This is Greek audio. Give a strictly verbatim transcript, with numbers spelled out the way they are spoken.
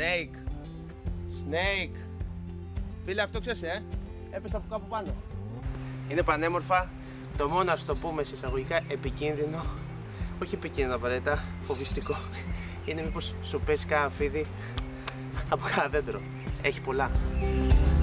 Snake. Snake. Φίλε, αυτό ξέρεις, ε. Έπεσε από κάπου πάνω. Είναι πανέμορφα. Το μόνο, ας το πούμε σε εισαγωγικά, επικίνδυνο. Όχι επικίνδυνο απαραίτητα, φοβιστικό. Είναι μήπως σου πέσει κάνα φίδι από κάνα δέντρο. Έχει πολλά.